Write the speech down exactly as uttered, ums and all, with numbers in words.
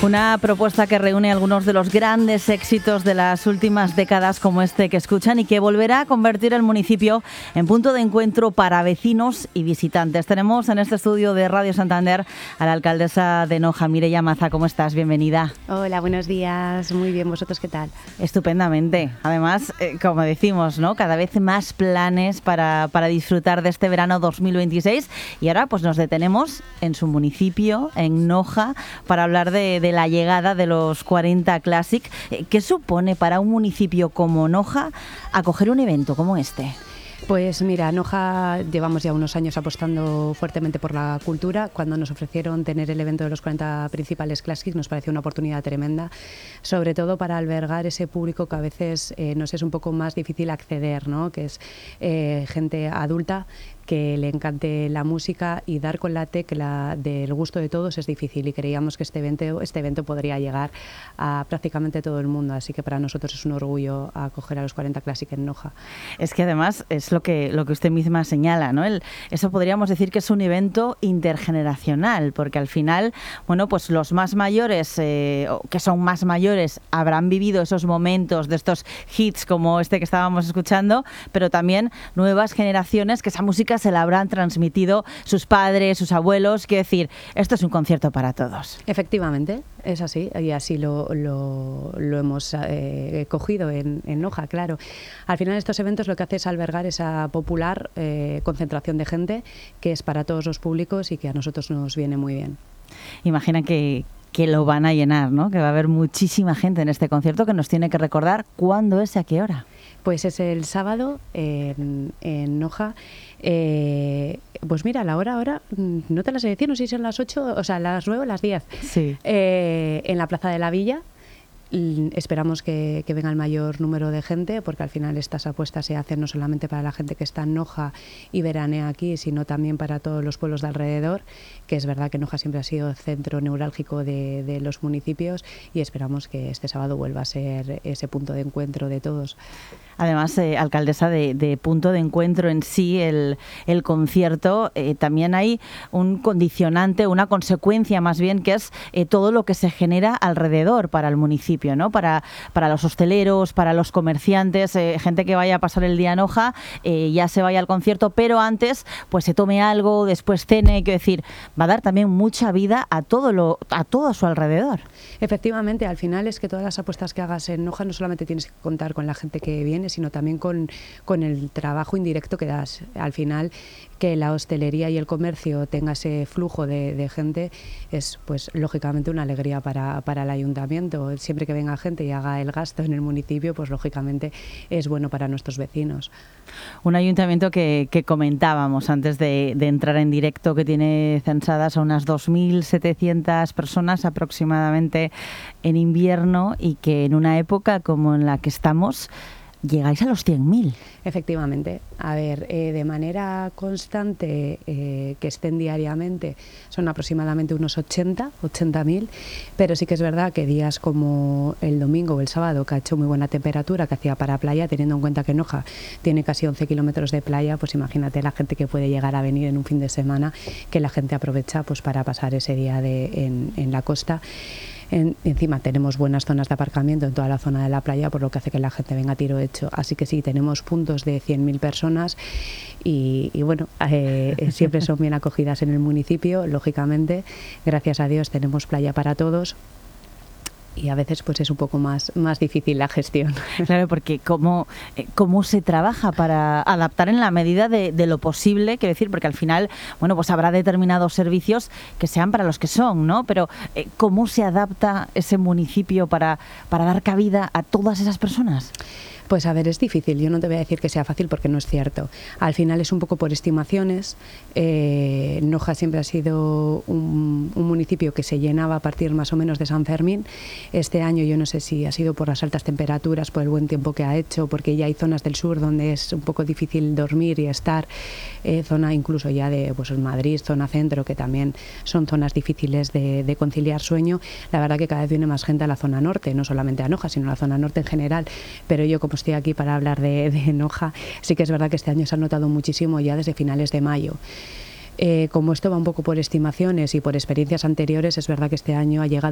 Una propuesta que reúne algunos de los grandes éxitos de las últimas décadas, como este que escuchan, y que volverá a convertir el municipio en punto de encuentro para vecinos y visitantes. Tenemos en este estudio de Radio Santander a la alcaldesa de Noja, Mireia Maza. ¿Cómo estás? Bienvenida. Hola, buenos días. Muy bien. ¿Vosotros qué tal? Estupendamente. Además, eh, como decimos, ¿no? Cada vez más planes para, para disfrutar de este verano dos mil veintiséis. Y ahora pues nos detenemos en su municipio, en Noja, para hablar de, de la llegada de los cuarenta Classic. ¿Qué supone para un municipio como Noja acoger un evento como este? Pues mira, Noja llevamos ya unos años apostando fuertemente por la cultura. Cuando nos ofrecieron tener el evento de los cuarenta principales Classic nos pareció una oportunidad tremenda, sobre todo para albergar ese público que a veces eh, nos es un poco más difícil acceder, ¿no? Que es eh, gente adulta que le encante la música, y dar con la tecla del gusto de todos es difícil, y creíamos que este evento, este evento podría llegar a prácticamente todo el mundo, así que para nosotros es un orgullo acoger a los cuarenta Classic en Noja. Es que además es lo que, lo que usted misma señala, ¿no? El, eso podríamos decir que es un evento intergeneracional, porque al final, bueno, pues los más mayores, eh, que son más mayores, habrán vivido esos momentos de estos hits como este que estábamos escuchando, pero también nuevas generaciones que esa música se la habrán transmitido sus padres, sus abuelos. Quiero decir, esto es un concierto para todos. Efectivamente, es así, y así lo, lo, lo hemos eh, cogido en, en Noja, claro. Al final estos eventos lo que hace es albergar esa popular eh, concentración de gente que es para todos los públicos y que a nosotros nos viene muy bien. Imagina que que lo van a llenar, ¿no? Que va a haber muchísima gente en este concierto, que nos tiene que recordar cuándo es y a qué hora. Pues es el sábado en, en Noja. Eh, pues mira, la hora ahora, no te la sé decir, no sé si son las ocho, o sea, las nueve o las diez. Sí. Eh, en la Plaza de la Villa. Esperamos que, que venga el mayor número de gente, porque al final estas apuestas se hacen no solamente para la gente que está en Noja y veranea aquí, sino también para todos los pueblos de alrededor, que es verdad que Noja siempre ha sido centro neurálgico de, de los municipios, y esperamos que este sábado vuelva a ser ese punto de encuentro de todos. Además, eh, alcaldesa, de, de punto de encuentro en sí, el, el concierto, eh, también hay un condicionante, una consecuencia más bien, que es eh, todo lo que se genera alrededor para el municipio, ¿no? Para, para los hosteleros, para los comerciantes, eh, gente que vaya a pasar el día en Noja, eh, ya se vaya al concierto, pero antes pues se tome algo, después cene, quiero decir, va a dar también mucha vida a todo, lo, a todo a su alrededor. Efectivamente, al final es que todas las apuestas que hagas en Noja no solamente tienes que contar con la gente que viene, sino también con, con el trabajo indirecto que das. Al final, que la hostelería y el comercio tenga ese flujo de, de gente es, pues, lógicamente una alegría para, para el ayuntamiento. Siempre que venga gente y haga el gasto en el municipio, pues lógicamente es bueno para nuestros vecinos. Un ayuntamiento que, que comentábamos antes de, de entrar en directo, que tiene censadas a unas dos mil setecientas personas aproximadamente en invierno, y que en una época como en la que estamos llegáis a los cien mil. Efectivamente. A ver, eh, de manera constante, eh, que estén diariamente, son aproximadamente unos ochenta mil, pero sí que es verdad que días como el domingo o el sábado, que ha hecho muy buena temperatura, que hacía para playa, teniendo en cuenta que Noja tiene casi once kilómetros de playa, pues imagínate la gente que puede llegar a venir en un fin de semana, que la gente aprovecha pues para pasar ese día de, en, en la costa. En, encima tenemos buenas zonas de aparcamiento en toda la zona de la playa, por lo que hace que la gente venga a tiro hecho. Así que sí, tenemos puntos de cien mil personas y, y bueno, eh, siempre son bien acogidas en el municipio, lógicamente. Gracias a Dios tenemos playa para todos. Y a veces pues es un poco más, más difícil la gestión. Claro, porque cómo, cómo se trabaja para adaptar en la medida de, de lo posible, quiero decir, porque al final, bueno, pues habrá determinados servicios que sean para los que son, ¿no? Pero eh, ¿cómo se adapta ese municipio para, para dar cabida a todas esas personas? Pues a ver, es difícil. Yo no te voy a decir que sea fácil porque no es cierto. Al final es un poco por estimaciones. Eh, Noja siempre ha sido un, un municipio que se llenaba a partir más o menos de San Fermín. Este año yo no sé si ha sido por las altas temperaturas, por el buen tiempo que ha hecho, porque ya hay zonas del sur donde es un poco difícil dormir y estar. Eh, zona incluso ya de pues, Madrid, zona centro, que también son zonas difíciles de, de conciliar sueño. La verdad que cada vez viene más gente a la zona norte, no solamente a Noja, sino a la zona norte en general. Pero yo, como estoy aquí para hablar de, de Noja, sí que es verdad que este año se ha notado muchísimo ya desde finales de mayo. Eh, como esto va un poco por estimaciones y por experiencias anteriores, es verdad que este año ha llegado